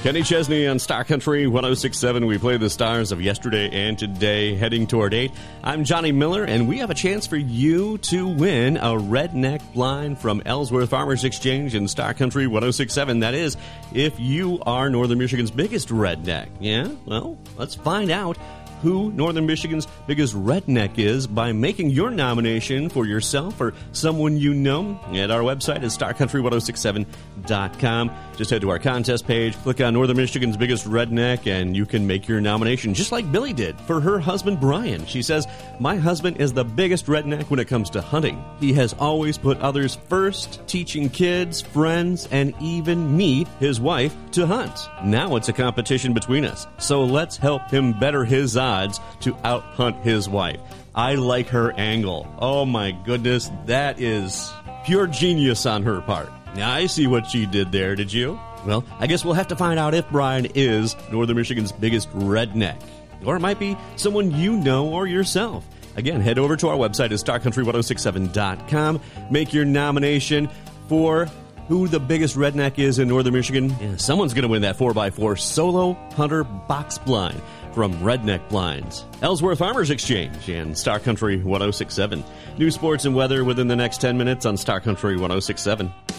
Kenny Chesney on Star Country 106.7. We play the stars of yesterday and today, heading toward 8. I'm Johnny Miller, and we have a chance for you to win a redneck blind from Ellsworth Farmers Exchange in Star Country 106.7. That is, if you are Northern Michigan's biggest redneck. Yeah? Well, let's find out who Northern Michigan's biggest redneck is by making your nomination for yourself or someone you know at our website at starcountry1067.com. Just head to our contest page, click on Northern Michigan's biggest redneck, and you can make your nomination just like Billy did for her husband Brian. She says, "My husband is the biggest redneck when it comes to hunting. He has always put others first, teaching kids, friends, and even me, his wife, to hunt. Now it's a competition between us, so let's help him better his odds to out-hunt his wife." I like her angle. Oh my goodness, that is pure genius on her part. Now, I see what she did there, did you? Well, I guess we'll have to find out if Brian is Northern Michigan's biggest redneck. Or it might be someone you know or yourself. Again, head over to our website at starcountry1067.com. Make your nomination for who the biggest redneck is in Northern Michigan. Yeah, someone's going to win that 4x4 Solo Hunter Box Blind from Redneck Blinds, Ellsworth Farmers Exchange, and Star Country 106.7. New sports and weather within the next 10 minutes on Star Country 106.7.